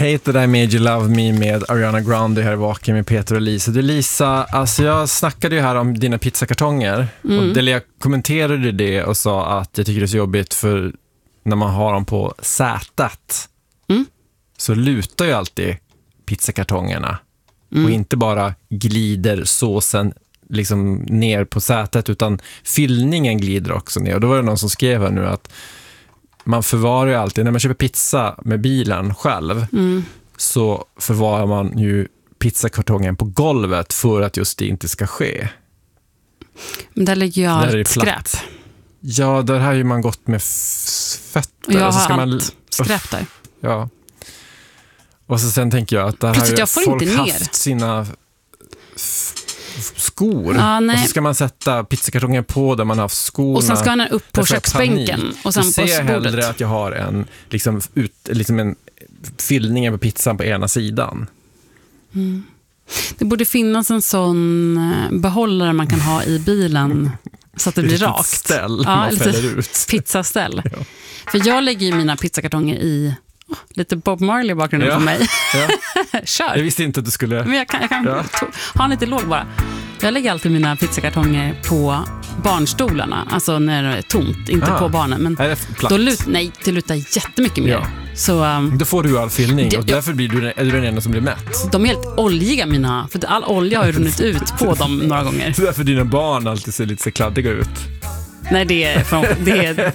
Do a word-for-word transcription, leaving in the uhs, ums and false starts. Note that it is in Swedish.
Hate That I Made You Love Me med Ariana Grande här i Vaken med Peter och Lisa. Du Lisa, alltså jag snackade ju här om dina pizzakartonger mm. och Delia kommenterade det och sa att jag tycker det är så jobbigt för när man har dem på sätet mm. så lutar ju alltid pizzakartongerna mm. och inte bara glider såsen liksom ner på sätet utan fyllningen glider också ner. Och då var det någon som skrev här nu att man förvarar ju alltid, när man köper pizza med bilen själv mm. så förvarar man ju pizzakartongen på golvet för att just det inte ska ske. Men där ligger ju allt skräp. Ja, där har ju man gått med f- fötter. Jag har så ska allt man, skräp där. Ja. Och så sen tänker jag att där har ju folk haft sina f- skor. Ah, och så ska man sätta pizzakartongen på där man har haft skorna. Och sen ska den upp på köksbänken. Och sen du på ser bordet. Hellre att jag har en, liksom, ut, liksom en fyllning på pizzan på ena sidan. Mm. Det borde finnas en sån behållare man kan ha i bilen så att det blir rakt. Ställ ja, man fäller ut. Pizzaställ. Ja. För jag lägger ju mina pizzakartonger i oh, lite Bob Marley i bakgrunden ja. För mig. Ja. Kör. Jag visste inte att du skulle... Men jag kan, jag kan ja. to- ha en lite låg bara. Jag lägger alltid mina pizzakartonger på barnstolarna. Alltså när det är tomt, inte ah. på barnen. Men är det då lut- nej, det lutar jättemycket mer. Ja. Så, um, då får du all fyllning det, och därför blir du, är du den enda som blir mätt. De är helt oljiga mina, för all olja har ju runnit ut på dem några gånger. Så därför dina barn alltid ser lite så kladdiga ut. Nej, det är, från, det är